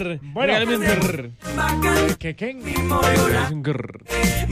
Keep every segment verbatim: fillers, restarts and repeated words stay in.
grr. Bueno. Regálame un grr. ¿Qué, qué? Es un grr.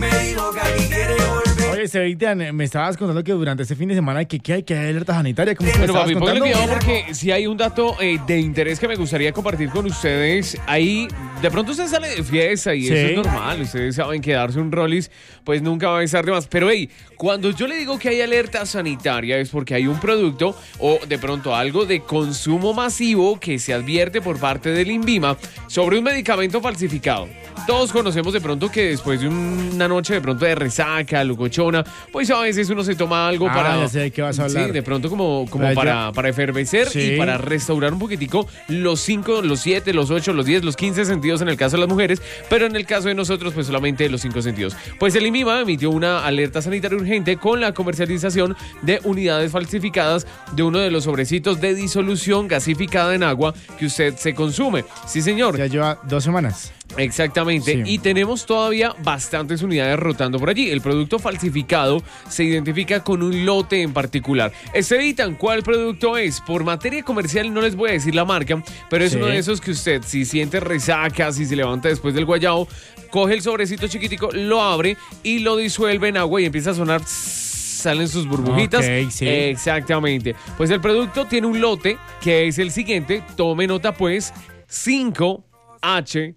Oye, Sebastián, me estabas contando que durante este fin de semana que, que hay que hay alerta sanitaria. ¿Cómo que me Bueno, estabas papi, póngale contando? cuidado porque si hay un dato eh, de interés que me gustaría compartir con ustedes. Ahí, de pronto usted sale de fiesta y Sí. eso es normal. Ustedes saben que darse un rollis, pues nunca va a estar de más. Pero, hey, cuando yo le digo que hay alerta sanitaria es porque hay un producto o de pronto algo de consumo masivo que se advierte por parte del INVIMA sobre un medicamento falsificado. Todos conocemos de pronto que después de una noche de pronto de resaca, locochona, pues a veces uno se toma algo Ah, para... ya sé de qué vas a hablar. Sí, de pronto como, como Pero para, yo- para efervecer Sí. y para restaurar un poquitico los cinco, los siete, los ocho, los diez, los quince sentidos en el caso de las mujeres, pero en el caso de nosotros pues solamente los cinco sentidos. Pues el INVIMA emitió una alerta sanitaria urgente con la comercialización de unidades falsificadas de uno de los sobrecitos de disolución gasificada en agua que usted se consume. Sí, señor. Ya lleva dos semanas. Exactamente, Sí. y tenemos todavía bastantes unidades rotando por allí. El producto falsificado se identifica con un lote en particular. Estevitan cuál producto es. Por materia comercial no les voy a decir la marca, pero es Sí. uno de esos que usted, si siente resaca, si se levanta después del guayao, coge el sobrecito chiquitico, lo abre y lo disuelve en agua y empieza a sonar... Salen sus burbujitas. Ok, sí. Exactamente. Pues el producto tiene un lote que es el siguiente. Tome nota pues. cinco H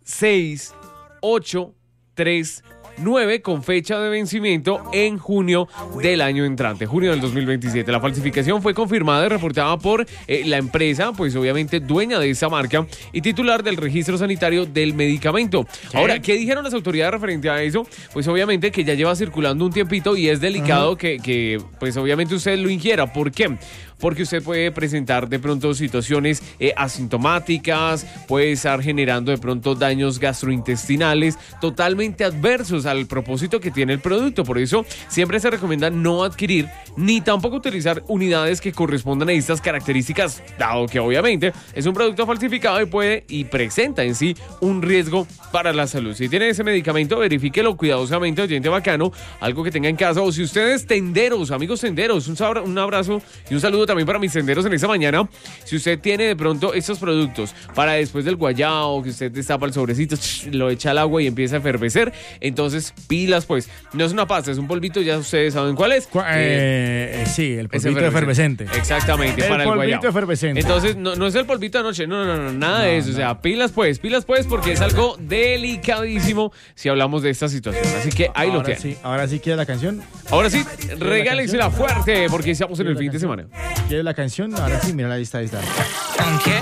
seis ocho tres nueve con fecha de vencimiento en junio del año entrante, junio del dos mil veintisiete. La falsificación fue confirmada y reportada por eh, la empresa, pues obviamente dueña de esa marca y titular del registro sanitario del medicamento. ¿Qué? Ahora, ¿qué dijeron las autoridades referente a eso? Pues obviamente que ya lleva circulando un tiempito y es delicado uh-huh. que, que pues obviamente usted lo ingiera. ¿Por qué? Porque usted puede presentar de pronto situaciones eh, asintomáticas, puede estar generando de pronto daños gastrointestinales totalmente adversos al propósito que tiene el producto. Por eso siempre se recomienda no adquirir ni tampoco utilizar unidades que correspondan a estas características, dado que obviamente es un producto falsificado y puede y presenta en sí un riesgo para la salud. Si tiene ese medicamento, verifíquelo cuidadosamente, oyente bacano, algo que tenga en casa, o si ustedes tenderos, amigos tenderos, un, sabra, un abrazo y un saludo también para mis senderos en esta mañana. Si usted tiene de pronto estos productos para después del guayao, que usted destapa el sobrecito, lo echa al agua y empieza a efervecer, entonces pilas pues. No es una pasta, es un polvito, ya ustedes saben cuál es. Cu- eh, eh, sí, el polvito efervescente. efervescente. Exactamente, El para el polvito guayao. efervescente. Entonces, no, no es el polvito de anoche, no, no, no, nada No, de eso. no. O sea, pilas pues, pilas pues, porque es algo delicadísimo si hablamos de esta situación. Así que ahí lo ahora tienen. sí, ahora sí quiere la canción. Ahora sí, regálensela fuerte, porque estamos en el fin de semana. ¿Quiere la canción? Ahora sí, mira, ahí está, ahí está. ¿Con qué?